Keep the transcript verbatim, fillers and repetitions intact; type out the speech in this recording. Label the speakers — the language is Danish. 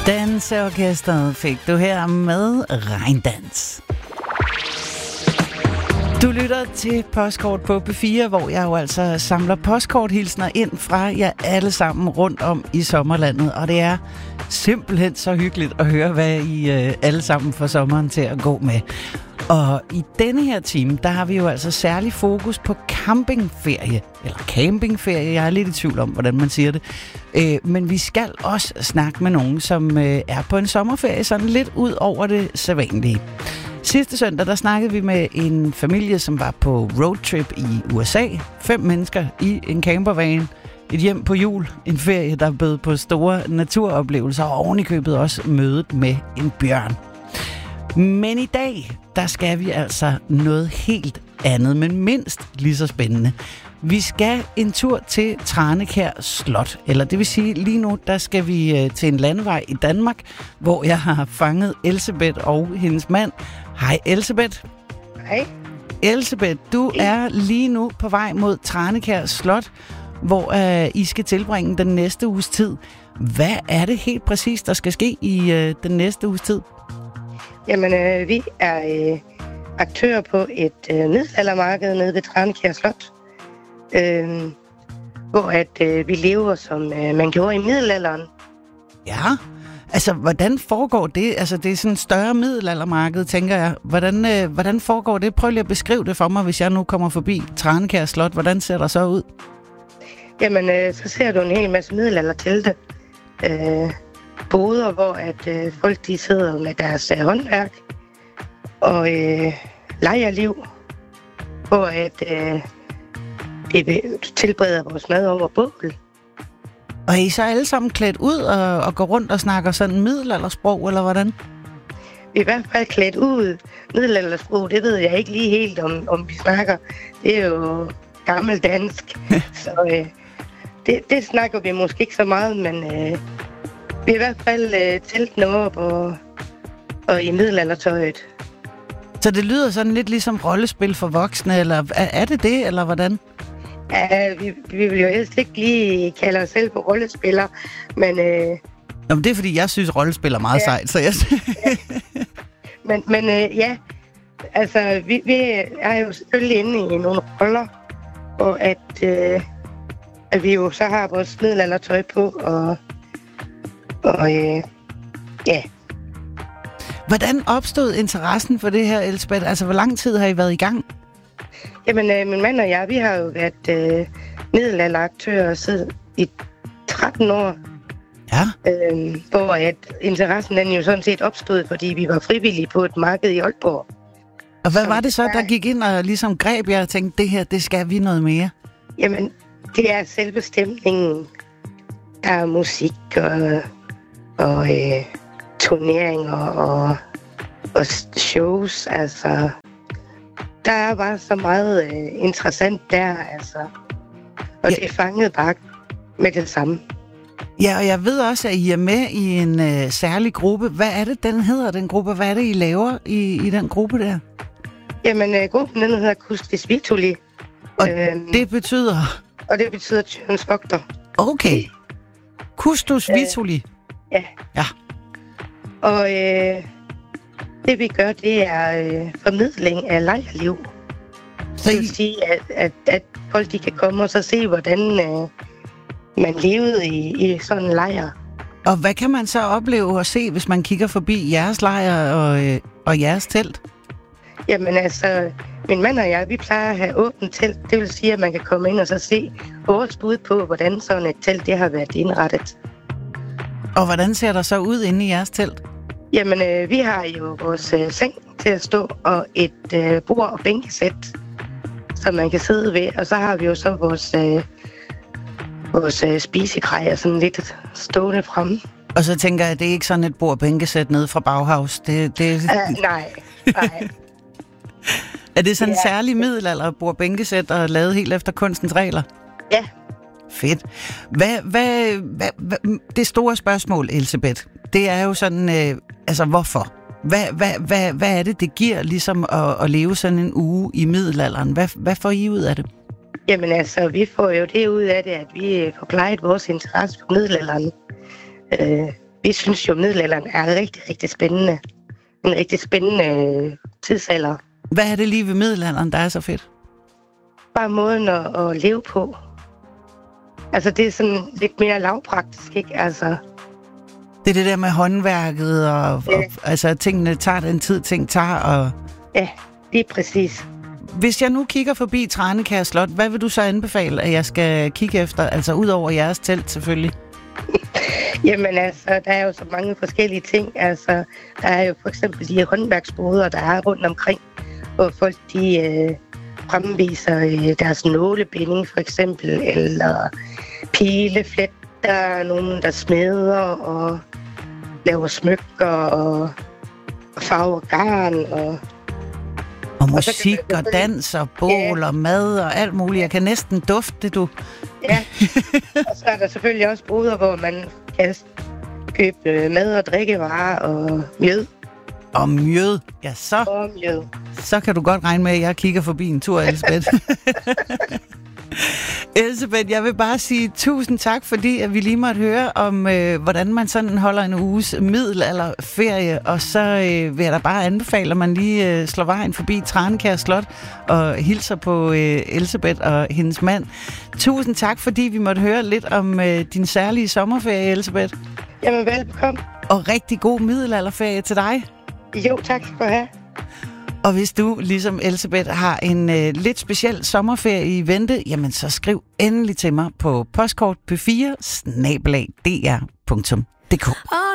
Speaker 1: Danseorkestret fik du her med Regndans. Du lytter til Postkort på P fire, hvor jeg jo altså samler postkorthilsner ind fra jer alle sammen rundt om i sommerlandet. Og det er simpelthen så hyggeligt at høre, hvad I øh, alle sammen får sommeren til at gå med. Og i denne her time, der har vi jo altså særlig fokus på campingferie. Eller campingferie, jeg er lidt i tvivl om, hvordan man siger det. Øh, men vi skal også snakke med nogen, som øh, er på en sommerferie, sådan lidt ud over det sædvanlige. Sidste søndag, der snakkede vi med en familie, som var på roadtrip i U S A. Fem mennesker i en campervan. Et hjem på jul. En ferie, der bød på store naturoplevelser. Og oven i købet også mødet med en bjørn. Men i dag, der skal vi altså noget helt andet, men mindst lige så spændende. Vi skal en tur til Tranekær Slot. Eller det vil sige, lige nu, der skal vi til en landevej i Danmark, hvor jeg har fanget Elsebeth og hendes mand. Hej Elsebeth.
Speaker 2: Hej.
Speaker 1: Elsebeth, du er lige nu på vej mod Tranekær Slot, hvor øh, I skal tilbringe den næste uges tid. Hvad er det helt præcis, der skal ske i øh, den næste uges tid?
Speaker 2: Jamen, øh, vi er øh, aktører på et øh, middelaldermarked nede ved Tranekær Slot, øh, hvor at, øh, vi lever, som øh, man gjorde i middelalderen.
Speaker 1: Ja, altså hvordan foregår det? Altså det er sådan et større middelaldermarked, tænker jeg. Hvordan, øh, hvordan foregår det? Prøv lige at beskrive det for mig, hvis jeg nu kommer forbi Tranekær Slot. Hvordan ser der så ud?
Speaker 2: Jamen, øh, så ser du en hel masse middelaldertelte. Øh, boder, hvor at øh, folk de sidder med deres øh, håndværk og øh, lejerliv, hvor at øh, vi tilbereder vores mad over bål.
Speaker 1: Og er I så alle sammen klædt ud og, og går rundt og snakker sådan middelaldersprog, eller hvordan?
Speaker 2: Vi er i hvert fald klædt ud. Middelaldersprog, det ved jeg ikke lige helt, om, om vi snakker. Det er jo gammeldansk, så øh, det, det snakker vi måske ikke så meget, men øh, vi er i hvert fald øh, teltene op og, og i middelaldertøjet.
Speaker 1: Så det lyder sådan lidt ligesom rollespil for voksne, eller er, er det det, eller hvordan?
Speaker 2: Ja, vi, vi vil jo helst ikke lige kalde os selv på rollespiller, men... Øh,
Speaker 1: Nå, men det er, fordi jeg synes, rollespil er meget ja. sejt, så jeg...
Speaker 2: ja. Men, men øh, ja, altså, vi, vi er jo selvfølgelig inde i nogle roller, og at, øh, at vi jo så har vores middelaldertøj på, og... Og øh, ja.
Speaker 1: Hvordan opstod interessen for det her, Elsebeth? Altså, hvor lang tid har I været i gang?
Speaker 2: Jamen, øh, min mand og jeg, vi har jo været øh, middelalderaktører siden i tretten år.
Speaker 1: Ja.
Speaker 2: Øh, hvor at interessen den jo sådan set opstod, fordi vi var frivillige på et marked i Aalborg.
Speaker 1: Og hvad var det så, der gik ind og ligesom greb jer og tænkte, det her, det skal vi noget mere?
Speaker 2: Jamen, det er selve stemningen. Der er musik og... og øh, turneringer og, og shows, altså. Der er bare så meget øh, interessant der, altså. Og ja. Det er fanget bare med det samme.
Speaker 1: Ja, og jeg ved også, at I er med i en øh, særlig gruppe. Hvad er det, den hedder, den gruppe? Hvad er det, I laver i, i den gruppe der?
Speaker 2: Jamen, øh, gruppen den hedder Custis Vituli.
Speaker 1: Og øhm, det betyder?
Speaker 2: Og det betyder Tyrens Vogter.
Speaker 1: Okay. Custis øh, Vituli.
Speaker 2: Ja.
Speaker 1: Ja.
Speaker 2: Og øh, det vi gør, det er øh, formidling af lejrliv. Så det vil sige, at, at, at folk de kan komme og så se, hvordan øh, man levede i, i sådan en lejr.
Speaker 1: Og hvad kan man så opleve og se, hvis man kigger forbi jeres lejr og, øh, og jeres telt?
Speaker 2: Jamen altså, min mand og jeg, vi plejer at have åbent telt. Det vil sige, at man kan komme ind og så se vores bud på, hvordan sådan et telt det har været indrettet.
Speaker 1: Og hvordan ser der så ud inde i jeres telt?
Speaker 2: Jamen, øh, vi har jo vores øh, seng til at stå, og et øh, bord og bænkesæt, som man kan sidde ved. Og så har vi jo så vores, øh, vores øh, spisekrejer sådan lidt stående fremme.
Speaker 1: Og så tænker jeg, at det er ikke sådan et bord og bænkesæt nede fra Bauhaus. Det, det...
Speaker 2: Uh, nej, nej.
Speaker 1: Er det sådan en særlig middelalder bord og bænkesæt og lavet helt efter kunstens regler?
Speaker 2: Ja.
Speaker 1: Fedt. Hvad, hvad, hvad, hvad, det store spørgsmål, Elsebeth, det er jo sådan, øh, altså hvorfor? Hvad, hvad, hvad, hvad er det, det giver ligesom at, at leve sådan en uge i middelalderen? Hvad, hvad får I ud af det?
Speaker 2: Jamen altså, vi får jo det ud af det, at vi får plejet vores interesse for middelalderen. Øh, vi synes jo, at middelalderen er rigtig, rigtig spændende. En rigtig spændende øh, tidsalder.
Speaker 1: Hvad er det lige ved middelalderen, der er så fedt?
Speaker 2: Bare måden at, at leve på. Altså, det er sådan lidt mere lavpraktisk, ikke? Altså...
Speaker 1: Det er det der med håndværket, og, ja. og altså, tingene tager den tid, ting tager, og...
Speaker 2: Ja, lige præcis.
Speaker 1: Hvis jeg nu kigger forbi Tranekær Slot, hvad vil du så anbefale, at jeg skal kigge efter? Altså, ud over jeres telt, selvfølgelig.
Speaker 2: Jamen altså, der er jo så mange forskellige ting. Altså, der er jo for eksempel de håndværksboder, der er rundt omkring, hvor folk de øh, fremviser øh, deres nålebinding for eksempel, eller pileflet. Der er nogen, der smeder og laver smykker og, og farver garn. Og,
Speaker 1: og musik og, og dans og bål ja. og mad og alt muligt. Jeg kan næsten dufte det, du.
Speaker 2: Ja, og så er der selvfølgelig også boder, hvor man kan købe mad og drikkevarer og mjød.
Speaker 1: Og mjød, ja så.
Speaker 2: Og mjød.
Speaker 1: Så kan du godt regne med, at jeg kigger forbi en tur, Elsebeth. Elsebeth, jeg vil bare sige tusind tak, fordi at vi lige måtte høre om, øh, hvordan man sådan holder en uges middelalderferie, og så øh, vil jeg da bare anbefale, at man lige øh, slår vejen forbi Tranekær Slot og hilser på øh, Elsebeth og hendes mand. Tusind tak, fordi vi måtte høre lidt om øh, din særlige sommerferie, Elsebeth.
Speaker 2: Jamen, velbekomme.
Speaker 1: Og rigtig god middelalderferie til dig.
Speaker 2: Jo, tak skal du have.
Speaker 1: Og hvis du, ligesom Elsebeth, har en øh, lidt speciel sommerferie i vente, jamen så skriv endelig til mig på postkort p fire snabel-a d r punktum d k.